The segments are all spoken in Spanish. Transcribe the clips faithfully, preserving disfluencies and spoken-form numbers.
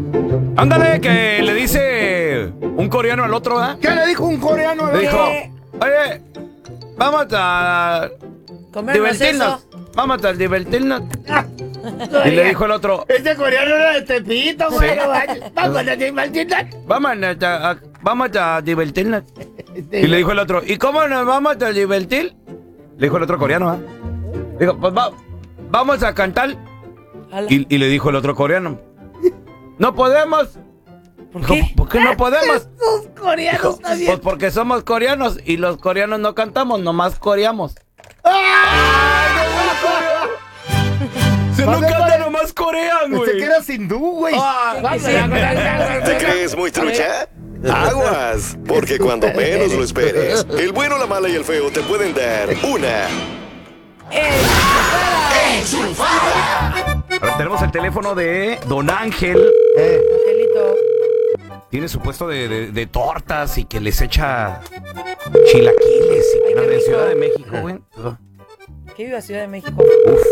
Ándale, que le dice un coreano al otro, ¿ah? ¿Qué le dijo un coreano al Le dijo, otro? oye, vamos a Comernos divertirnos. eso. Vamos a divertirnos. Y le dijo el otro, Este coreano era de Tepito, güey. no manches. Vamos a divertirnos. vamos a, a- vamos a divertirnos. Y le dijo el otro, ¿y cómo nos vamos a divertir? Le dijo el otro coreano, ¿ah? Dijo, pues va, vamos a cantar. Ala. Y, y le dijo el otro coreano, no podemos. ¿Por Dijo, qué? ¿por qué no podemos? Estos coreanos Dijo, también. pues porque somos coreanos y los coreanos no cantamos, nomás coreamos. Se no Vale, canta, vale. nomás corean, Pensé güey. que eras hindú, güey. Ah, ¿Te crees muy trucha? Aguas, porque cuando menos lo esperes, el bueno, la mala y el feo te pueden dar una Ahora tenemos el teléfono de Don Ángel. Angelito. Tiene su puesto de, de- de tortas y que les echa chilaquiles y que Ay, no qué de rico. Ciudad de México, güey. ¿Qué viva Ciudad de México? Uf.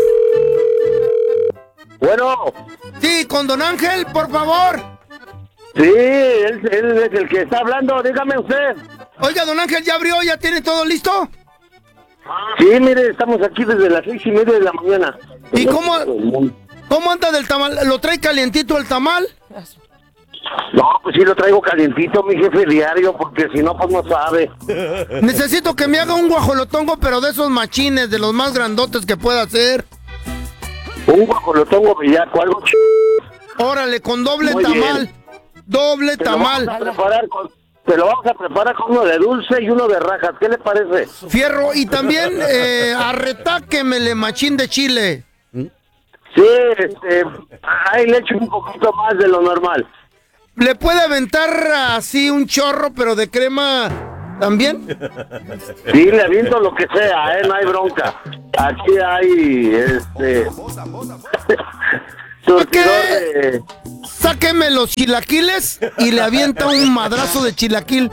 Bueno, Sí, con Don Ángel, por favor. sí, él, él es el que está hablando, dígame usted. Oiga, Don Ángel, ¿ya abrió? ¿Ya tiene todo listo? Sí, mire, estamos aquí desde las seis y media de la mañana. ¿Y cómo, cómo anda del tamal? ¿Lo trae calientito el tamal? No, pues sí lo traigo calientito, mi jefe, diario, porque si no, pues no sabe. Necesito que me haga un guajolotongo, pero de esos machines, de los más grandotes que pueda hacer. Un guajolotongo bellaco, algo ch... Órale, con doble Muy tamal. bien. Doble Te lo vamos a tamal. preparar con... Te lo vamos a preparar con uno de dulce y uno de rajas, ¿qué le parece? Fierro. Y también eh, arretáquemele machín de chile. Sí, este... Ahí le echo un poquito más de lo normal. ¿Le puede aventar así un chorro, pero de crema también? Sí, le aviento lo que sea, ¿eh? No hay bronca. Aquí hay, este... surtidor de... Sáqueme los chilaquiles y le avienta un madrazo de chilaquil.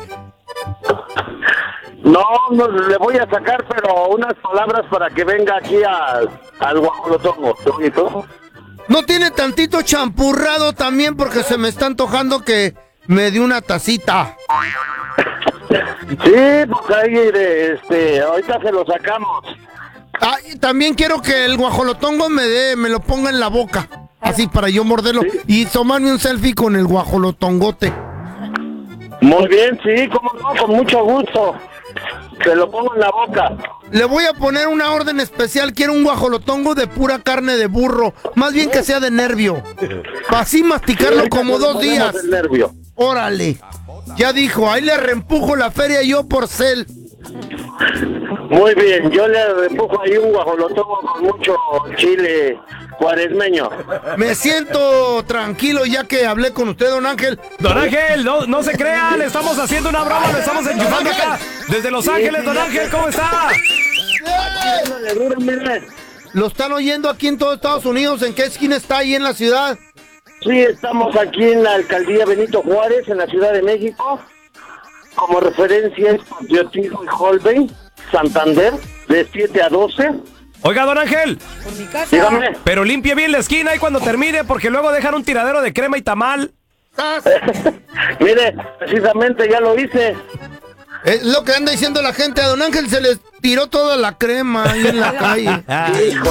No, no le voy a sacar, pero unas palabras para que venga aquí al, al guajolotongo. ¿Bonito? ¿No tiene tantito champurrado también? Porque se me está antojando que me dé una tacita. Sí, pues ahí, de, este, ahorita se lo sacamos. Ah, y también quiero que el guajolotongo me dé, me lo ponga en la boca. Así para yo morderlo y tomarme un selfie con el guajolotongote. Muy bien, sí, cómo no, con mucho gusto. Se lo pongo en la boca. Le voy a poner una orden especial. Quiero un guajolotongo de pura carne de burro. Más bien que sea de nervio. Para así masticarlo Ahorita como nos dos ponemos días. el nervio. Órale. Ya dijo, ahí le reempujo la feria yo por cel. Muy bien, yo le empujo ahí un guajolotongo con mucho chile cuaresmeño. Me siento tranquilo ya que hablé con usted, don Ángel. Don Ángel, no, no se crea, le estamos haciendo una broma, le estamos enchufando acá. Desde Los Ángeles, Don Ángel, ¿cómo está? Dándole duro, mire. Lo están oyendo aquí en todo Estados Unidos. ¿En qué esquina está ahí en la ciudad? Sí, estamos aquí en la alcaldía Benito Juárez, en la Ciudad de México. Como referencia es Patriotismo y Holbein, Santander, de siete a doce. Oiga, Don Ángel, Por mi casa. Dígame. pero limpie bien la esquina y cuando termine, porque luego dejan un tiradero de crema y tamal. Mire, precisamente ya lo hice. Es lo que anda diciendo la gente. A don Ángel se les tiró toda la crema ahí en la calle. Ay.